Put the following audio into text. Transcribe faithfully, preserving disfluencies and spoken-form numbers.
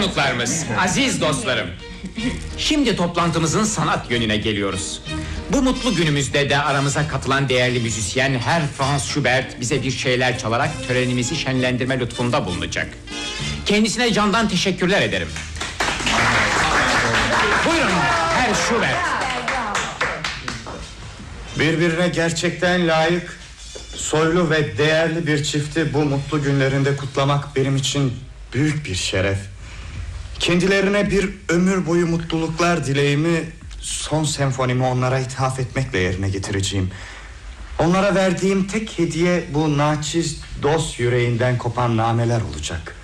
konuklarımız, aziz dostlarım. Şimdi toplantımızın sanat yönüne geliyoruz. Bu mutlu günümüzde de aramıza katılan değerli müzisyen Herr Franz Schubert bize bir şeyler çalarak törenimizi şenlendirme lütfunda bulunacak. Kendisine candan teşekkürler ederim. Buyurun Herr Schubert. Birbirine gerçekten layık, soylu ve değerli bir çifti bu mutlu günlerinde kutlamak benim için büyük bir şeref. Kendilerine bir ömür boyu mutluluklar dileğimi son senfonimi onlara ithaf etmekle yerine getireceğim. Onlara verdiğim tek hediye bu naçiz dost yüreğinden kopan nameler olacak.